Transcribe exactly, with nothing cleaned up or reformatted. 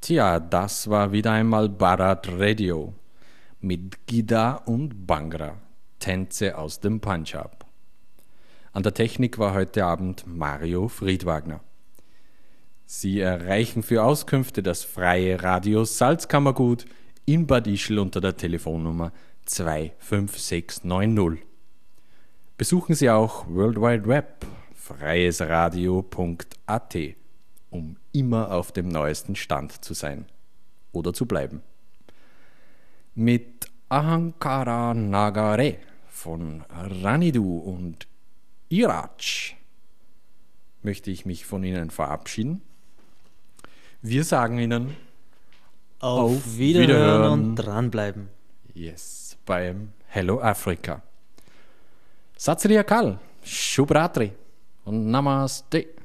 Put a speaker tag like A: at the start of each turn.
A: Tja, das war wieder einmal Bharat Radio mit Gida und Bhangra, Tänze aus dem Punjab. An der Technik war heute Abend Mario Friedwagner. Sie erreichen für Auskünfte das freie Radio Salzkammergut in Bad Ischl unter der Telefonnummer zwei fünf sechs neun null. Besuchen Sie auch World Wide Web, freiesradio punkt a t, um immer auf dem neuesten Stand zu sein oder zu bleiben. Mit Ahankara Nagare von Ranidu und Iraj möchte ich mich von Ihnen verabschieden. Wir sagen Ihnen
B: Auf,
A: auf
B: Wiederhören,
A: Wiederhören
B: und dranbleiben.
A: Yes, beim Hello Africa. Sat Sri Akal, Shubh Ratri und Namaste.